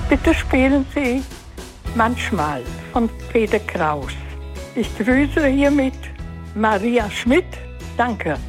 Bitte spielen Sie Manchmal von Peter Kraus. Ich grüße hiermit Maria Schmidt. Danke.